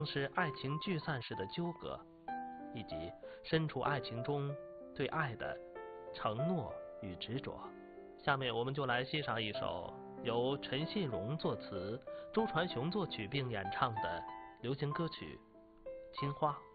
是爱情聚散时的纠葛，以及身处爱情中对爱的承诺与执着。下面我们就来欣赏一首由陈信荣作词、周传雄作曲并演唱的流行歌曲《青花》。